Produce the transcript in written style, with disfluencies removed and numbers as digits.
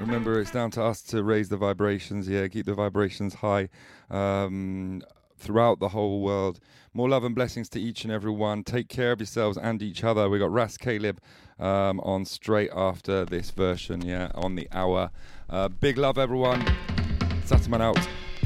Remember, it's down to us to raise the vibrations, keep the vibrations high throughout the whole world. More love and blessings to each and every one. Take care of yourselves and each other. We got Ras Caleb on straight after this version, on the hour. Big love, everyone. Sataman out.